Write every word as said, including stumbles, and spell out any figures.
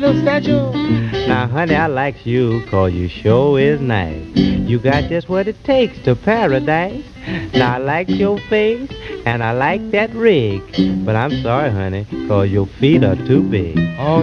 little statue. Now, honey, I likes you 'cause you sure is nice. You got just what it takes to paradise. Now, I like your face and I like that rig. But I'm sorry, honey, 'cause your feet are too big. Oh,